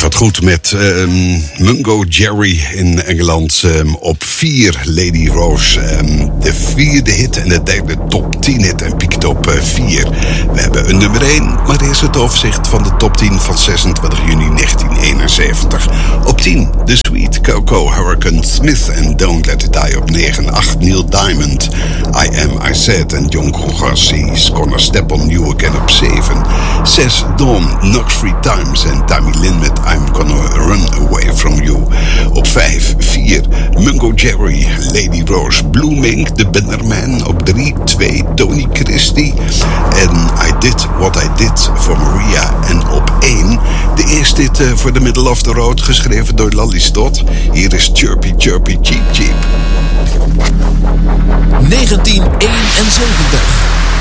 gaat goed met Mungo Jerry in Engeland. Op 4 Lady Rose. De 4e hit en de derde top 10 hit en piekt op 4. We hebben een nummer 1, maar eerst het overzicht van de top 10 van 26 juni 1971. Op 10, The Sweet Coco Hurricane Smith en Don't Let It Die op 9. 8, Neil Diamond, I Am I Said en John Garcia's Gonna Step On You Again op 7. 6, Dawn, Knox Free Times en Tammy Lynn met I'm Gonna Run Away From You. Op 5, 4, Mungo Jerry, Lady Rose, Blue Mink, The Bannerman. Op 3, 2, Tony Christie en I Did What I Did for Maria. En op 1, de eerste hit voor de Middle of the Road, geschreven door Lally Stott. Hier is Chirpy Chirpy Cheep Cheep. 1971.